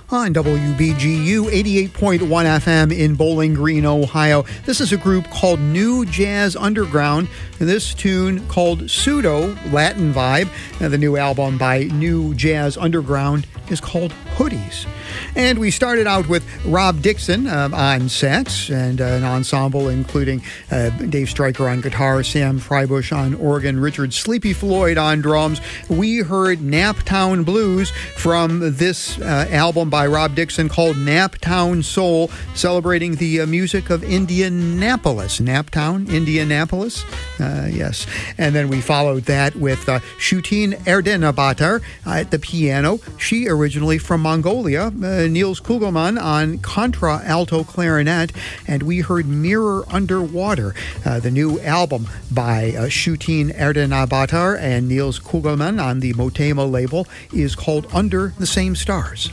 on WBGU 88.1 FM in Bowling Green, Ohio. This is a group called New Jazz Underground. And this tune called Pseudo Latin Vibe. And the new album by New Jazz Underground is called Hoodies. And we started out with Rob Dixon on sax and an ensemble including Dave Stryker on guitar, Sam Freibush on organ, Richard Sleepy Floyd on drums. We heard Naptown Blues from this album by Rob Dixon called Naptown Soul, celebrating the music of Indianapolis. Naptown, Indianapolis? Yes. And then we followed that with Shutin Erdenabatar at the piano. She originally from Mongolia. Niels Kugelman on contra alto clarinet. And we heard Mirror Underwater, the new album by Shutin Erdenabatar and Niels Kugelman on the Motema label is called Under the Same Stars.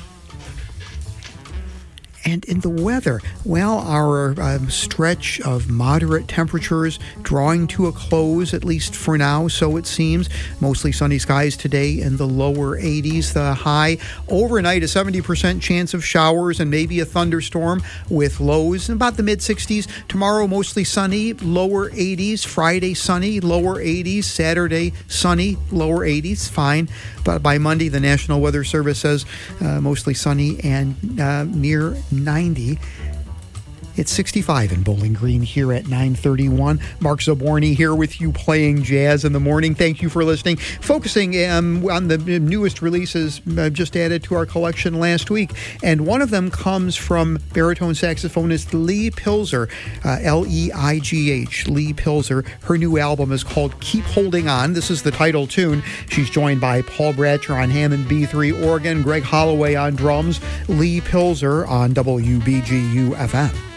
And in the weather, well, our stretch of moderate temperatures drawing to a close, at least for now, so it seems. Mostly sunny skies today in the lower 80s. The high overnight, a 70% chance of showers and maybe a thunderstorm with lows in about the mid-60s. Tomorrow, mostly sunny, lower 80s. Friday, sunny, lower 80s. Saturday, sunny, lower 80s. Fine. But by Monday, the National Weather Service says mostly sunny and near 90. It's 65 in Bowling Green here at 9:31. Mark Zaborny here with you playing jazz in the morning. Thank you for listening. Focusing on the newest releases just added to our collection last week. And one of them comes from baritone saxophonist Lee Pilzer, Leigh, Lee Pilzer. Her new album is called Keep Holding On. This is the title tune. She's joined by Paul Bratcher on Hammond B3 organ, Greg Holloway on drums, Lee Pilzer on WBGU FM.